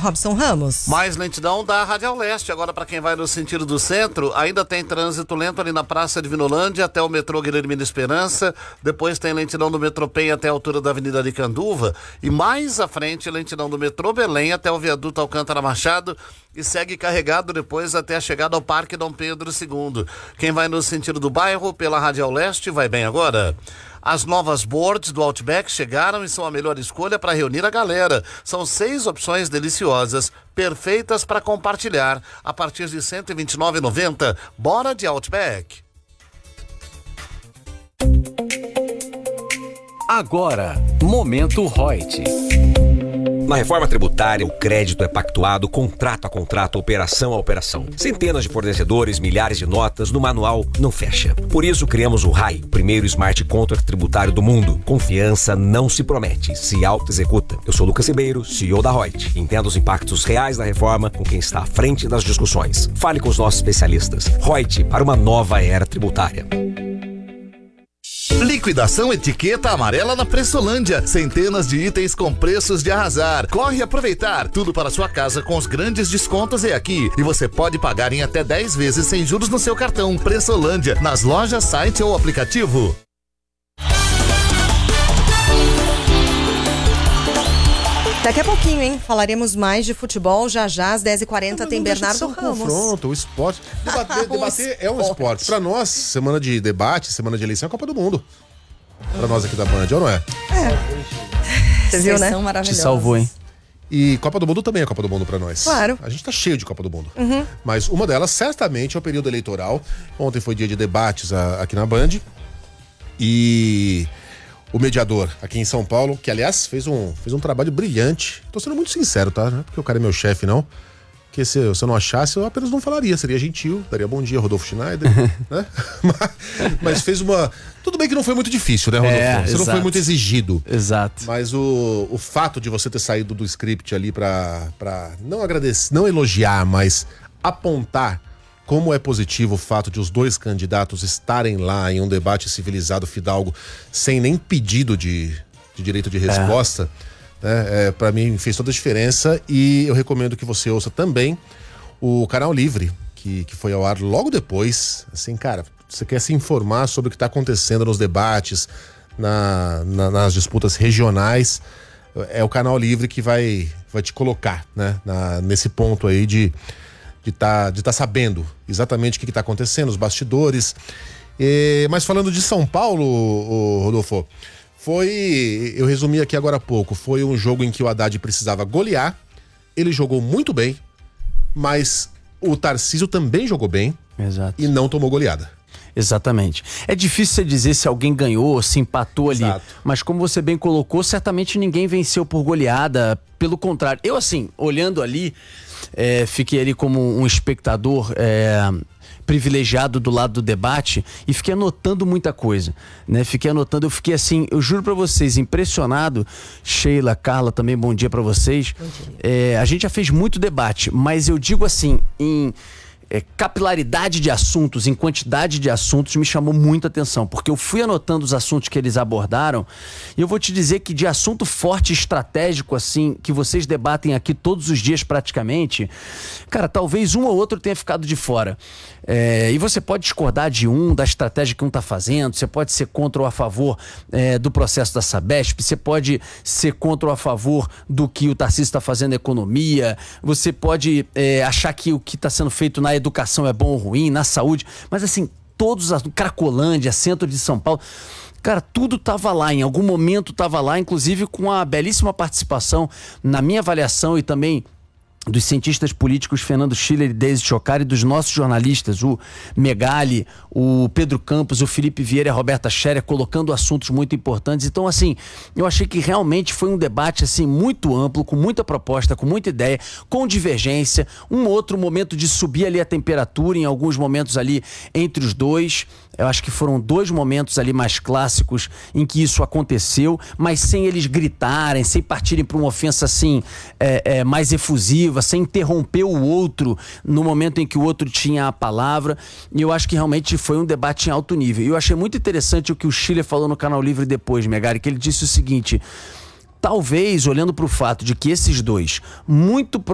Robson Ramos. Mais lentidão da Radial Leste. Agora, para quem vai no sentido do centro, ainda tem trânsito lento ali na Praça de Vinolândia até o metrô Guilhermina Esperança. Depois tem lentidão do metrô Penha até a altura da Avenida Aricanduva. E mais à frente, lentidão do metrô Belém até o viaduto Alcântara Machado. E segue carregado depois até a chegada ao Parque Dom Pedro II. Quem vai no sentido do bairro pela Radial Leste vai bem agora. As novas boards do Outback chegaram e são a melhor escolha para reunir a galera. São 6 opções deliciosas, perfeitas para compartilhar, a partir de R$ 129,90. Bora de Outback. Agora, Momento Reut. Na reforma tributária, o crédito é pactuado contrato a contrato, operação a operação. Centenas de fornecedores, milhares de notas, no manual não fecha. Por isso criamos o RAI, o primeiro smart contract tributário do mundo. Confiança não se promete, se auto-executa. Eu sou Lucas Ribeiro, CEO da Reut. Entenda os impactos reais da reforma com quem está à frente das discussões. Fale com os nossos especialistas. Reut, para uma nova era tributária. Liquidação Etiqueta Amarela na Pressolândia. Centenas de itens com preços de arrasar. Corre aproveitar. Tudo para sua casa com os grandes descontos é aqui. E você pode pagar em até 10 vezes sem juros no seu cartão. Pressolândia, nas lojas, site ou aplicativo. Daqui a pouquinho, hein? Falaremos mais de futebol. Já às 10h40 tem Bernardo Ramos. Confronto, o esporte. Debater é um esporte. Pra nós, semana de debate, semana de eleição é a Copa do Mundo. Pra nós aqui da Band, ou não é? Você viu, né? Te salvou, hein? E Copa do Mundo também é Copa do Mundo pra nós. Claro. A gente tá cheio de Copa do Mundo. Mas uma delas, certamente, é o período eleitoral. Ontem foi dia de debates aqui na Band. E o mediador aqui em São Paulo, que aliás fez um trabalho brilhante. Tô sendo muito sincero, tá? Não é porque o cara é meu chefe, não. Porque se eu não achasse, eu apenas não falaria. Seria gentil, daria bom dia, Rodolfo Schneider, né? Mas fez uma... Tudo bem que não foi muito difícil, né, Rodolfo? Você não foi muito exigido. Exato. Mas o fato de você ter saído do script ali pra não agradecer, não elogiar, mas apontar como é positivo o fato de os dois candidatos estarem lá em um debate civilizado, fidalgo, sem nem pedido de direito de resposta, né? Para mim fez toda a diferença. E eu recomendo que você ouça também o Canal Livre, que foi ao ar logo depois. Assim, cara, você quer se informar sobre o que está acontecendo nos debates, nas disputas regionais, é o Canal Livre que vai te colocar, né, nesse ponto aí de tá sabendo exatamente o que tá acontecendo, os bastidores. Mas falando de São Paulo, Rodolfo, eu resumi aqui agora há pouco, foi um jogo em que o Haddad precisava golear, ele jogou muito bem, mas o Tarcísio também jogou bem. Exato. E não tomou goleada. Exatamente. É difícil você dizer se alguém ganhou, se empatou ali. Exato. Mas como você bem colocou, certamente ninguém venceu por goleada. Pelo contrário. Eu, assim, olhando ali, fiquei ali como um espectador privilegiado do lado do debate e fiquei anotando muita coisa, né? Eu fiquei assim, eu juro pra vocês, impressionado. Sheila, Carla, também bom dia pra vocês. A gente já fez muito debate, mas eu digo assim, em capilaridade de assuntos, em quantidade de assuntos, me chamou muita atenção, porque eu fui anotando os assuntos que eles abordaram e eu vou te dizer que de assunto forte, estratégico, assim, que vocês debatem aqui todos os dias praticamente, cara, talvez um ou outro tenha ficado de fora. E você pode discordar da estratégia que um tá fazendo, você pode ser contra ou a favor do processo da Sabesp, você pode ser contra ou a favor do que o Tarcísio está fazendo na economia, você pode achar que o que está sendo feito na educação é bom ou ruim, na saúde, mas assim, todos, Cracolândia, centro de São Paulo, cara, tudo tava lá, em algum momento tava lá, inclusive com a belíssima participação, na minha avaliação e também dos cientistas políticos Fernando Schiller e Deise Chocari, e dos nossos jornalistas, o Megali, o Pedro Campos, o Felipe Vieira e a Roberta Scherer, colocando assuntos muito importantes. Então, assim, eu achei que realmente foi um debate, assim, muito amplo, com muita proposta, com muita ideia, com divergência, um outro momento de subir ali a temperatura, em alguns momentos ali entre os dois. Eu acho que foram 2 momentos ali mais clássicos em que isso aconteceu, mas sem eles gritarem, sem partirem para uma ofensa assim mais efusiva, sem interromper o outro no momento em que o outro tinha a palavra. E eu acho que realmente foi um debate em alto nível. E eu achei muito interessante o que o Schiller falou no Canal Livre depois, Megari, que ele disse o seguinte: talvez, olhando para o fato de que esses dois, muito